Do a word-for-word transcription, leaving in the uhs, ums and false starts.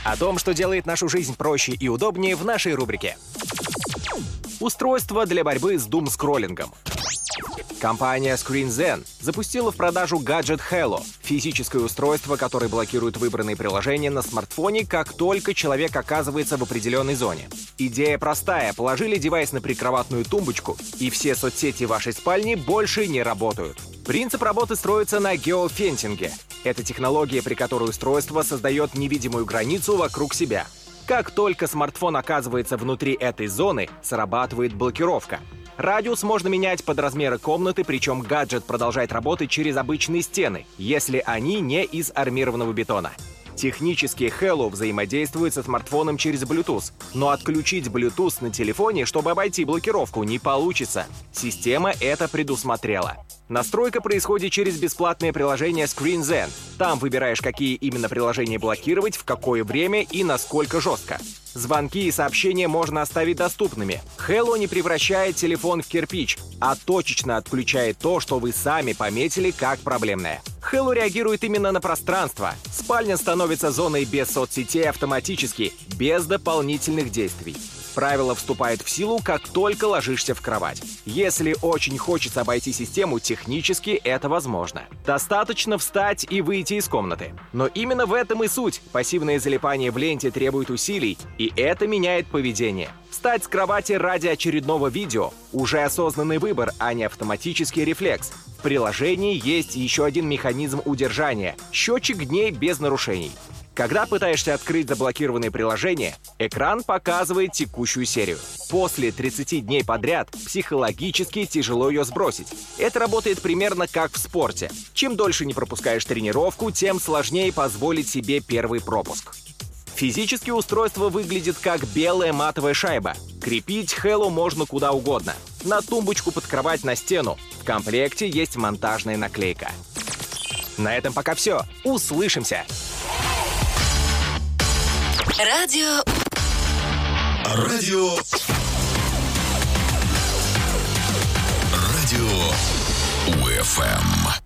О том, что делает нашу жизнь проще и удобнее, в нашей рубрике. Устройство для борьбы с дум-скроллингом. Компания ScreenZen запустила в продажу гаджет Hello — физическое устройство, которое блокирует выбранные приложения на смартфоне, как только человек оказывается в определенной зоне. Идея простая: положили девайс на прикроватную тумбочку, и все соцсети вашей спальни больше не работают. Принцип работы строится на геофенсинге. Это технология, при которой устройство создает невидимую границу вокруг себя. Как только смартфон оказывается внутри этой зоны, срабатывает блокировка. Радиус можно менять под размеры комнаты, причем гаджет продолжает работать через обычные стены, если они не из армированного бетона. Технически Hello взаимодействует со смартфоном через Bluetooth, но отключить Bluetooth на телефоне, чтобы обойти блокировку, не получится. Система это предусмотрела. Настройка происходит через бесплатное приложение ScreenZen. Там выбираешь, какие именно приложения блокировать, в какое время и насколько жестко. Звонки и сообщения можно оставить доступными. Hello не превращает телефон в кирпич, а точечно отключает то, что вы сами пометили как проблемное. Hello реагирует именно на пространство. Спальня становится зоной без соцсетей автоматически, без дополнительных действий. Правило вступает в силу, как только ложишься в кровать. Если очень хочется обойти систему, технически это возможно. Достаточно встать и выйти из комнаты. Но именно в этом и суть. Пассивное залипание в ленте требует усилий, и это меняет поведение. Встать с кровати ради очередного видео – уже осознанный выбор, а не автоматический рефлекс. В приложении есть еще один механизм удержания – счетчик дней без нарушений. Когда пытаешься открыть заблокированное приложение, экран показывает текущую серию. После тридцати дней подряд психологически тяжело ее сбросить. Это работает примерно как в спорте. Чем дольше не пропускаешь тренировку, тем сложнее позволить себе первый пропуск. Физически устройство выглядит как белая матовая шайба. Крепить Hello можно куда угодно. На тумбочку, под кровать, на стену. В комплекте есть монтажная наклейка. На этом пока все. Услышимся! Радио. Радио. Радио УФМ.